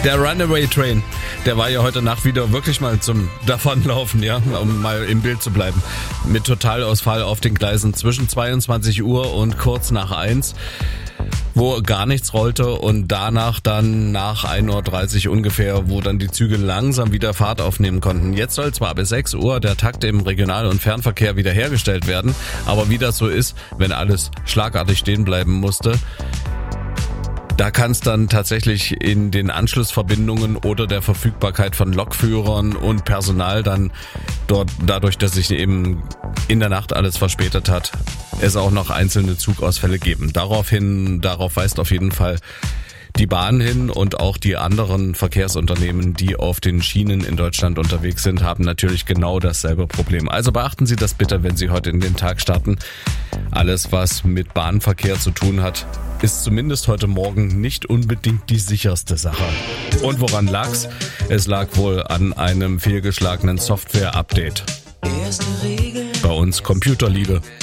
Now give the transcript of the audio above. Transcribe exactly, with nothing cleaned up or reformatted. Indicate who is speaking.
Speaker 1: Der Runaway Train, der war ja heute Nacht wieder wirklich mal zum Davonlaufen, ja, um mal im Bild zu bleiben. Mit Totalausfall auf den Gleisen zwischen zweiundzwanzig Uhr und kurz nach eins, wo gar nichts rollte, und danach dann nach ein Uhr dreißig ungefähr, wo dann die Züge langsam wieder Fahrt aufnehmen konnten. Jetzt soll zwar bis sechs Uhr der Takt im Regional- und Fernverkehr wiederhergestellt werden, aber wie das so ist, wenn alles schlagartig stehen bleiben musste, da kann es dann tatsächlich in den Anschlussverbindungen oder der Verfügbarkeit von Lokführern und Personal dann dort, dadurch, dass sich eben in der Nacht alles verspätet hat, es auch noch einzelne Zugausfälle geben. Daraufhin, darauf weist auf jeden Fall die Bahn hin, und auch die anderen Verkehrsunternehmen, die auf den Schienen in Deutschland unterwegs sind, haben natürlich genau dasselbe Problem. Also beachten Sie das bitte, wenn Sie heute in den Tag starten. Alles, was mit Bahnverkehr zu tun hat, ist zumindest heute Morgen nicht unbedingt die sicherste Sache. Und woran lag's? Es lag wohl an einem fehlgeschlagenen Software-Update. Bei uns Computerliebe.